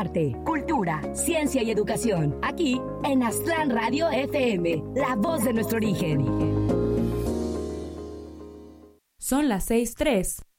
arte, cultura, ciencia y educación. Aquí en Aztlán Radio FM, la voz de nuestro origen. Son las 6:03.